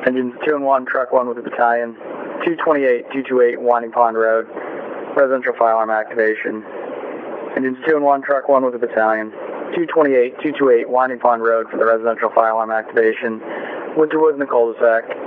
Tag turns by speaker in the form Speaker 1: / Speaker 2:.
Speaker 1: Engines 2 and 1, truck 1 with a battalion. 228, 228, Winding Pond Road. Residential fire alarm activation. Engines 2 and 1, truck 1 with a battalion. 228, 228, Winding Pond Road for the residential fire alarm activation. Winterwood in the cul-de-sac.